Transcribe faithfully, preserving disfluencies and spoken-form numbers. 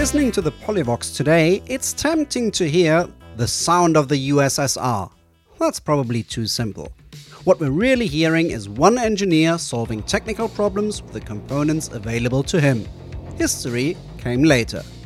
Listening to the Polyvox today, it's tempting to hear the sound of the U S S R. That's probably too simple. What we're really hearing is one engineer solving technical problems with the components available to him. History came later.